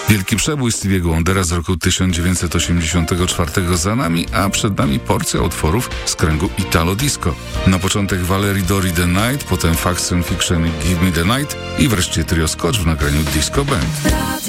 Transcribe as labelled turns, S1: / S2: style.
S1: Wielki przebój Stevie'ego Wondera z roku 1984 za nami, a przed nami porcja utworów z kręgu Italo Disco. Na początek Valerie Dori The Night, potem Facts and Fiction i Give Me The Night i wreszcie trio Scotch w nagraniu Disco Band.